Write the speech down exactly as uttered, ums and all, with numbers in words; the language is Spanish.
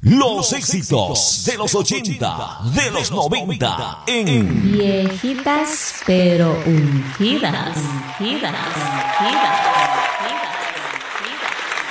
Los éxitos de los ochenta, de los noventa, en Viejitas pero ungidas, ungidas, ungidas.